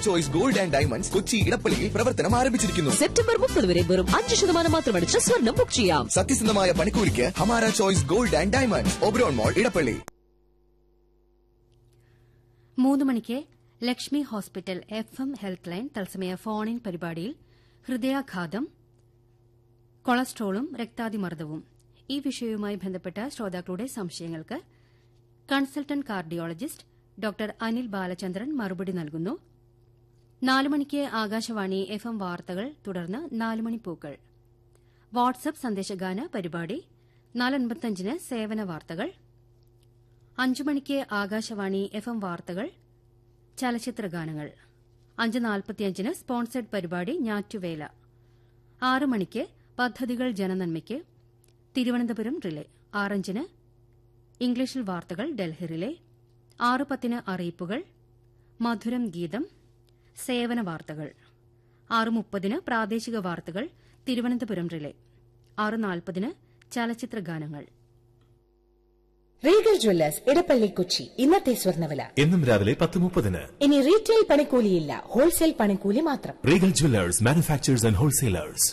Choice gold and diamonds Kochi ഇടപ്പള്ളിയിൽ പ്രവർത്തനം ആരംഭിച്ചിരിക്കുന്നു. September 30 വരെ വെറും 5% മാത്രമടിച്ച് സ്വർണ്ണം ബുക്ക് ചെയ്യാം. സത്യസന്ധമായ പണിക്കൂലിക്ക് Hamara choice gold and diamonds, Oberon മോൾ, ഇടപ്പള്ളി. 3 മണിക്ക് Lakshmi hospital FM health line തത്സമയ ഫോൺ ഇൻ പരിപാടിയിൽ ഹൃദയാഘാതം, കൊളസ്ട്രോളും രക്താതിമർദ്ദവും ഈ വിഷയവുമായി ബന്ധപ്പെട്ട ശ്രോതാക്കളുടെ സംശയങ്ങൾക്ക് consultant cardiologist doctor Anil Balachandran മറുപടി നൽകുന്നു. 4 മണിക്ക് ആകാശവാണി FM വാർത്തകൾ, തുടർന്ന് 4 മണി പൂക്കൾ. വാട്സ്ആപ്പ് സന്ദേശഗാന പരിപാടി 4:55 സേവന വാർത്തകൾ. 5 മണിക്ക് ആകാശവാണി FM വാർത്തകൾ, ചലച്ചിത്രഗാനങ്ങൾ. 5:45 സ്പോൺസേഡ് പരിപാടി ഞാറ്റുവേല. 6 മണിക്ക് പദ്ധതികൾ ജനനന്മയ്ക്ക് തിരുവനന്തപുരം റിലേ. 6:05 ഇംഗ്ലീഷിൽ വാർത്തകൾ ഡൽഹി റിലേ. 6:10 അറിയിപ്പുകൾ, മധുരം ഗീതം, സേവന വാർത്തകൾ. 6:30 പ്രാദേശിക വാർത്തകൾ തിരുവനന്തപുരം റിലേ. 6:40 ചലച്ചിത്രഗാനങ്ങൾ. റീഗൽ ജ്വല്ലേഴ്സ് ഇടപ്പള്ളി കൊച്ചി ഇന്നത്തെ സ്വർണ്ണവില എന്നും രാവിലെ 10:30. ഇനി റീറ്റെയിൽ പണിക്കൂലിയില്ല, ഹോൾസെയിൽ പണിക്കൂലി മാത്രം. Regal Jewellers, manufacturers and wholesalers.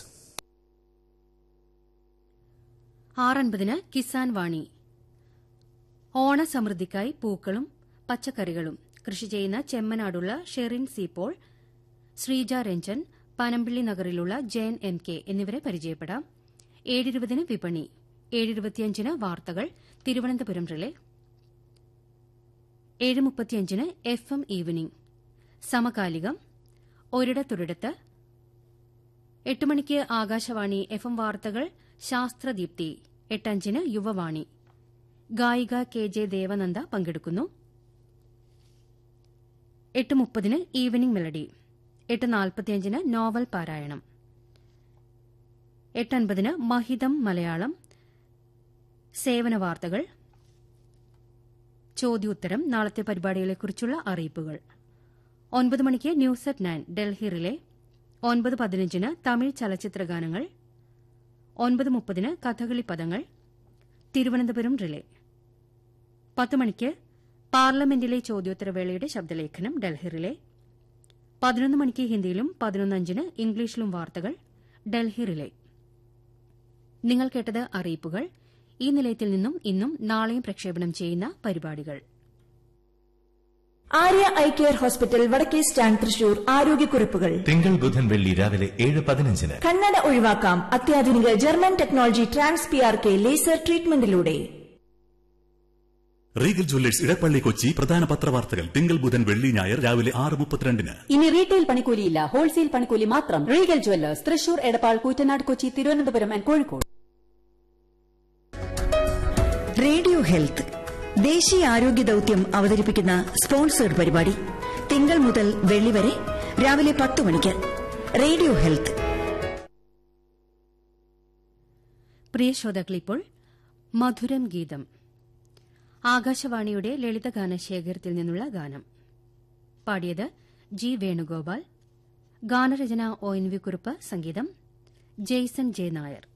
6:50 Kisan വാണി. ഓണസമൃദ്ധിക്കായി പൂക്കളും പച്ചക്കറികളും കൃഷി ചെയ്യുന്ന ചെമ്മനാടുള്ള ഷെറിൻ സീപോൾ, ശ്രീജ രഞ്ജൻ, പനമ്പിള്ളി നഗറിലുള്ള ജയൻ MK എന്നിവരെ പരിചയപ്പെടാം. 7:20 വിപണി. 7:25 വാർത്തകൾ തിരുവനന്തപുരം റിലേ. 7:35 FM ഈവനിംഗ് സമകാലികം, ഒരിടത്തൊരിടത്ത്. 8 മണിക്ക് ആകാശവാണി FM വാർത്തകൾ, ശാസ്ത്രദീപ്തി. 8:05 യുവവാണി. ഗായിക KJ ദേവനന്ദ പങ്കെടുക്കുന്നു. 8:30 ഈവനിംഗ് മെലഡി. 8:45 നോവൽ പാരായണം. 8:50 മഹിതം മലയാളം സേവന വാർത്തകൾ, ചോദ്യോത്തരം, നാളത്തെ പരിപാടികളെക്കുറിച്ചുള്ള അറിയിപ്പുകൾ. 9 മണിക്ക് news at 9 Delhi relay. 9:15 Tamil ചലച്ചിത്രഗാനങ്ങൾ. 9:30 കഥകളി പദങ്ങൾ തിരുവനന്തപുരം റിലേ. 10 മണിക്ക് പാർലമെന്റിലെ ചോദ്യോത്തരവേളയുടെ ശബ്ദലേഖനം ഡൽഹി റിലേ. 11 മണിക്ക് ഹിന്ദിയിലും 11:05 ഇംഗ്ലീഷിലും വാർത്തകൾ ഡൽഹി റിലേ. നിങ്ങൾ കേട്ടത് അറിയിപ്പുകൾ. ഈ നിലയത്തിൽ നിന്നും ഇന്നും നാളെയും പ്രക്ഷേപണം ചെയ്യുന്ന പരിപാടികൾ. ആര്യ ഐ കെയർ ഹോസ്പിറ്റൽ, വടക്കേ സ്റ്റാൻഡ്, തൃശൂർ. ആരോഗ്യക്കുറിപ്പുകൾ തിങ്കൾ, ബുധൻ, വെള്ളി രാവിലെ 7:15. കണ്ണട ഒഴിവാക്കാം അത്യാധുനിക German technology TransPRK laser ട്രീറ്റ്മെന്റിലൂടെ. Regal Jewellers Edappally Kochi പ്രധാന പത്രവാർത്തകൾ തിങ്കൾ, ബുധൻ, വെള്ളി, ഞായർ രാവിലെ 6:32. ഇനി റീറ്റെയിൽ പണിക്കൂലിയില്ല, ഹോൾസെയിൽ പണിക്കൂലി മാത്രം. Regal Jewellers Thrissur, Edappal, Koottanad, Kochi, Thiruvananthapuram and Kozhikode. Radio health ദേശീയ ആരോഗ്യ ദൌത്യം അവതരിപ്പിക്കുന്ന സ്പോൺസേഡ് പരിപാടി തിങ്കൾ മുതൽ വെള്ളി വരെ രാവിലെ 10 മണിക്ക്. Radio health. പ്രിയ ശ്രോതാക്കളിപ്പോൾ മധുരം ഗീതം, ആകാശവാണിയുടെ ലളിതഗാന ശേഖരത്തിൽ നിന്നുള്ള ഗാനം. പാടിയത് G. വേണുഗോപാൽ. ഗാനരചന ONV കുറുപ്പ്. സംഗീതം ജെയ്സൺ ജെ നായർ.